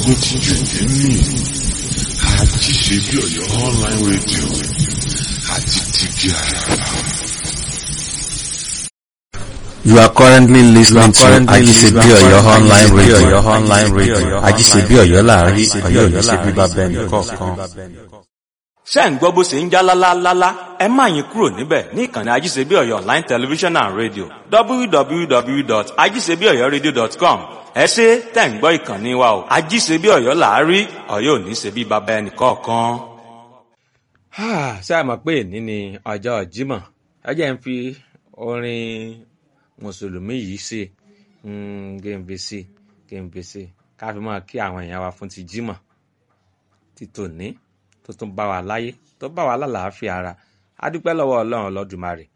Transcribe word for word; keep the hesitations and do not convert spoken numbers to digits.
gbógun ti jù nínú àti ṣe bí Ọ̀yọ́ online radio àti tìbí àràbà. You are currently listening to Ajisebi Oyo online radio. Online radio. Ajisebi Oyo láàrin Ọ̀yọ́ ò ní ṣe bíbá bẹ́ẹ̀ni kọ̀ọ̀kan. Ṣé ń gbọ́ bó ṣe ń já lálálálá? Ẹ má yín kúrò níbẹ̀ ní ìkànnì Ajisebi Oyo online television and radio w w w dot ajisebi oyo radio dot com. Ẹ ṣé tẹ̀ ń gbọ́ ìkànnì wa o. Ajisebi Oyo láàrin Ọ̀yọ́ ò ní ṣe bíbá bẹ́ẹ̀ni kọ̀ọ̀kan. Ṣé a mọ̀ pé èní ni ọjọ́ Jímọ̀? Ẹ jẹ́ ń fi orin mùsùlùmí yìí sí gẹ̀ǹbẹ̀sì gẹ̀ǹbẹ̀sì ká fi máa kí àwọn èèyàn wa fún ti Jímọ̀ ti tòní tó tún bá wa láyé tó bá wa lálàáfíà ara a dúpẹ́ lọ́wọ́ Ọlọ́run Olódùmarè